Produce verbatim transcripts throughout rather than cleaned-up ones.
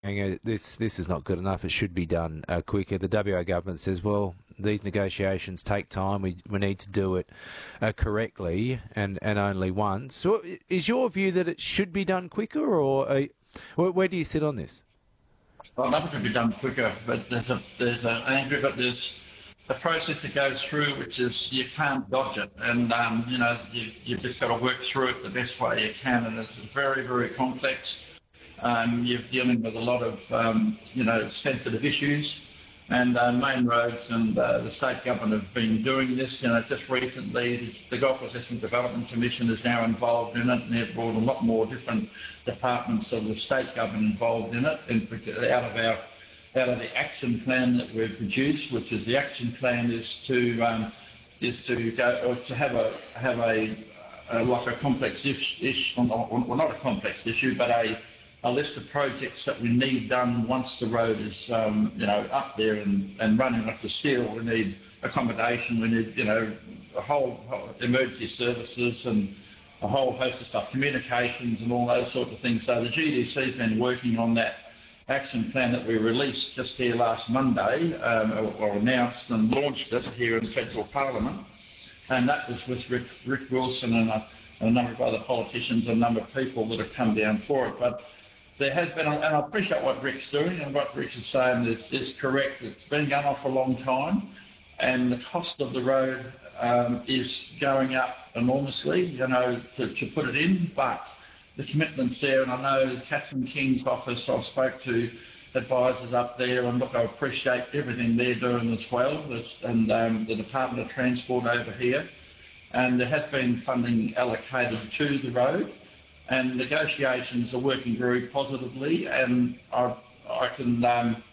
uh, this this is not good enough. It should be done uh, quicker. The W A government says, well, these negotiations take time. We we need to do it uh, correctly and, and only once. So is your view that it should be done quicker, or uh, where, where do you sit on this? Well, I'd love it to be done quicker, but there's a there's an Andrew, but there's a process that goes through, which is you can't dodge it, and um, you know you, you've just got to work through it the best way you can, and it's very very complex. Um, you're dealing with a lot of um, you know sensitive issues, and uh, Main Roads and uh, the state government have been doing this. You know, just recently the Golf Assessment Development Commission is now involved in it, and they've brought a lot more different departments of the state government involved in it, in particular out of our out of the action plan that we've produced, which is the action plan is to um, is to go or to have a have a, a like a complex issue, well not a complex issue, but a a list of projects that we need done once the road is um, you know up there and, and running off the steel. We need accommodation, we need you know a whole, whole emergency services and a whole host of stuff, communications and all those sorts of things. So the G D C's been working on that action plan that we released just here last Monday, um, or, or announced and launched it here in Federal Parliament, and that was with Rick, Rick Wilson and a, and a number of other politicians and a number of people that have come down for it. But there has been, and I appreciate what Rick's doing, and what Rick is saying is, is correct. It's been going on for a long time, and the cost of the road um, is going up enormously, you know, to, to put it in, but the commitment's there, and I know Catherine King's office, I spoke to advisors up there, and look, I appreciate everything they're doing as well, this, and um, the Department of Transport over here, and there has been funding allocated to the road, and negotiations are working very positively, and I, I can, um,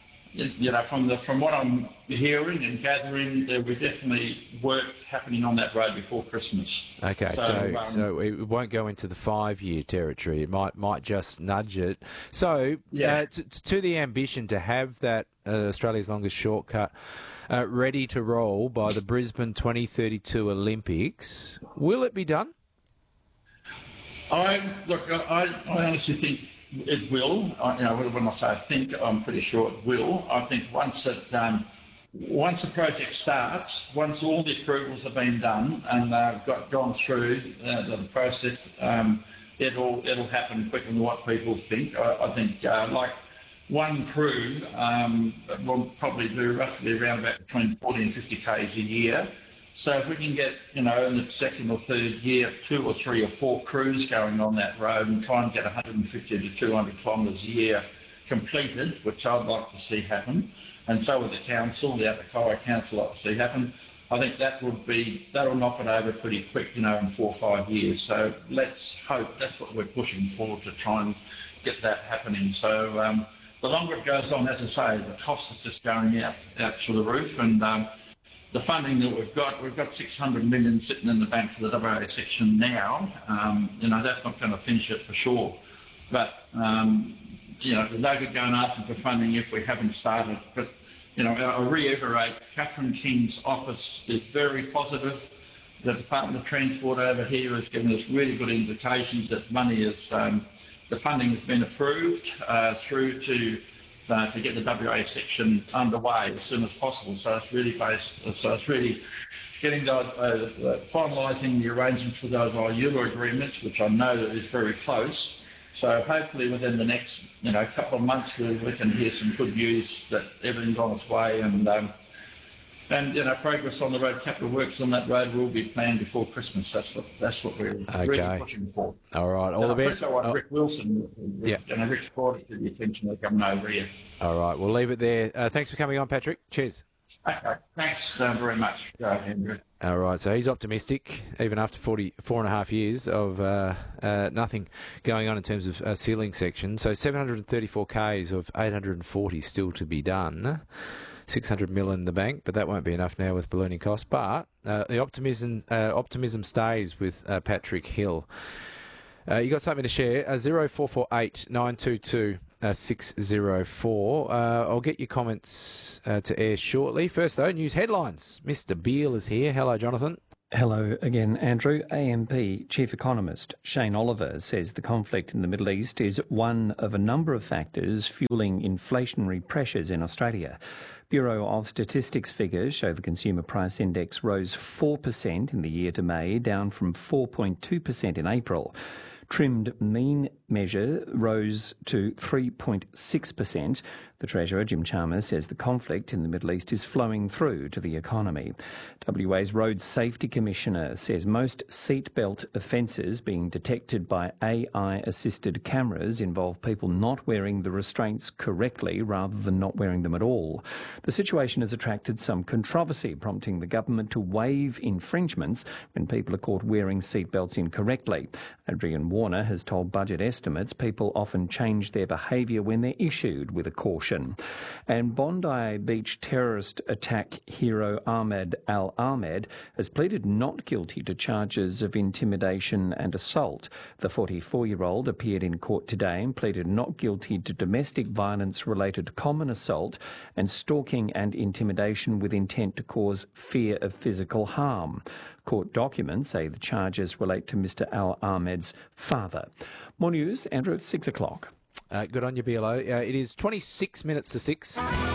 you know, from the from what I'm hearing and gathering, there will definitely work happening on that road before Christmas. Okay, so so, um, so it won't go into the five-year territory. It might might just nudge it. So yeah. uh, to, to the ambition to have that uh, Australia's longest shortcut uh, ready to roll by the Brisbane twenty thirty-two Olympics, will it be done? I look. I, I honestly think it will. I, you know, when I say I think, I'm pretty sure it will. I think once it, um, once the project starts, once all the approvals have been done and they've uh, got gone through uh, the process, um, it'll it'll happen quicker than what people think. I, I think uh, like one crew um, will probably do roughly around about between forty and fifty k's a year. So if we can get, you know, in the second or third year, two or three or four crews going on that road and try and get one hundred fifty to two hundred kilometres a year completed, which I'd like to see happen, and so would the council, the Aberfoyle Council like to see happen, I think that would be, that'll knock it over pretty quick, you know, in four or five years. So let's hope, that's what we're pushing for, to try and get that happening. So um, the longer it goes on, as I say, the cost is just going out, out through the roof, and um, the funding that we've got, we've got six hundred million sitting in the bank for the W A section now. Um, you know, that's not going to finish it for sure. But, um, you know, there's no good going asking for funding if we haven't started. But, you know, I reiterate, Catherine King's office is very positive. The Department of Transport over here has given us really good indications that money is, um, the funding has been approved uh, through to Uh, to get the W A section underway as soon as possible. So it's really based, so it's really getting those, uh, uh, finalising the arrangements for those I U L A agreements, which I know is very close. So hopefully within the next, you know, couple of months we, we can hear some good news that everything's on its way, and um, and you know, progress on the road, capital works on that road will be planned before Christmas. That's what that's what we're okay. really pushing for. All right, all and the best. What oh. Rick Wilson, yeah, and Rick's brought it to the attention of coming over here. All right, we'll leave it there. Uh, thanks for coming on, Patrick. Cheers. Okay, thanks uh, very much, uh, Andrew. All right, so he's optimistic, even after forty-four and a half years of uh, uh, nothing going on in terms of uh, ceiling section. So seven hundred thirty-four k's of eight hundred forty still to be done. six hundred mil in the bank, but that won't be enough now with ballooning costs. But uh, the optimism uh, optimism stays with uh, Patrick Hill. Uh, you got something to share? Uh, zero four four eight nine two two six zero four. Uh, I'll get your comments uh, to air shortly. First, though, news headlines. Mister Beale is here. Hello, Jonathan. Hello again, Andrew. A M P Chief Economist Shane Oliver says the conflict in the Middle East is one of a number of factors fueling inflationary pressures in Australia. Bureau of Statistics figures show the Consumer Price Index rose four percent in the year to May, down from four point two percent in April. Trimmed mean measure rose to three point six percent. The Treasurer, Jim Chalmers, says the conflict in the Middle East is flowing through to the economy. W A's Road Safety Commissioner says most seatbelt offences being detected by A I-assisted cameras involve people not wearing the restraints correctly rather than not wearing them at all. The situation has attracted some controversy, prompting the government to waive infringements when people are caught wearing seatbelts incorrectly. Adrian Warner has told Budget Estimates people often change their behaviour when they're issued with a caution. And Bondi Beach terrorist attack hero Ahmed Al-Ahmed has pleaded not guilty to charges of intimidation and assault. The forty-four-year-old appeared in court today and pleaded not guilty to domestic violence-related common assault and stalking and intimidation with intent to cause fear of physical harm. Court documents say the charges relate to Mister Al-Ahmed's father. More news, Andrew, at six o'clock. Uh, good on you, B L O. Uh, it is twenty-six minutes to six.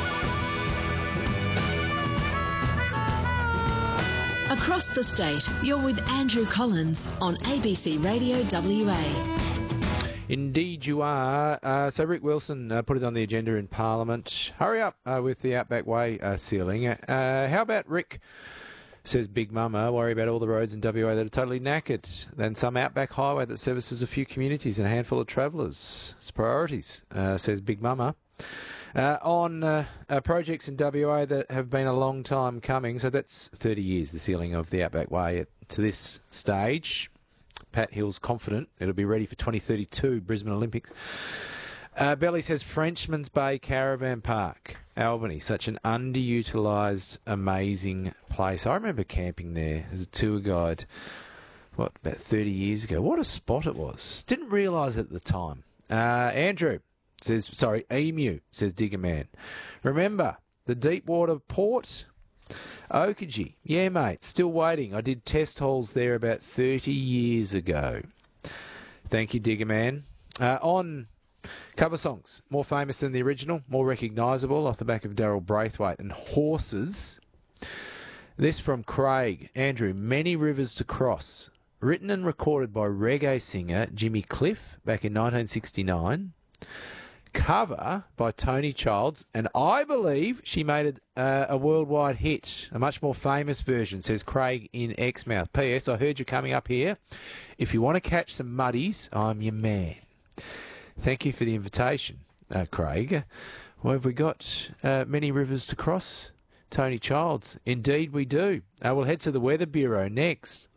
Across the state, you're with Andrew Collins on A B C Radio W A. Indeed you are. Uh, so Rick Wilson uh, put it on the agenda in Parliament. Hurry up uh, with the Outback Way uh, sealing. Uh, how about Rick... Says Big Mama, worry about all the roads in W A that are totally knackered. Then some outback highway that services a few communities and a handful of travellers. It's priorities, uh, says Big Mama. Uh, on uh, uh, projects in W A that have been a long time coming, so that's thirty years, the sealing of the Outback Way at, to this stage. Pat Hill's confident it'll be ready for twenty thirty-two Brisbane Olympics. Uh, Belly says Frenchman's Bay Caravan Park, Albany, such an underutilised, amazing place. I remember camping there as a tour guide, what, about thirty years ago. What a spot it was. Didn't realise it at the time. Uh, Andrew says, sorry, Emu, says Digger Man. Remember the Deepwater Port? Oakajee. Yeah, mate, still waiting. I did test hauls there about thirty years ago. Thank you, Digger Man. Uh, on... Cover songs, more famous than the original, more recognisable, off the back of Daryl Braithwaite and Horses. This from Craig. Andrew, Many Rivers to Cross. Written and recorded by reggae singer Jimmy Cliff back in nineteen sixty-nine. Cover by Tony Childs, and I believe she made it uh, a worldwide hit. A much more famous version, says Craig in Exmouth. P S. I heard you coming up here. If you want to catch some muddies, I'm your man. Thank you for the invitation, uh, Craig. Well, have we got uh, Many Rivers to Cross? Tony Childs. Indeed we do. Uh, we'll head to the Weather Bureau next.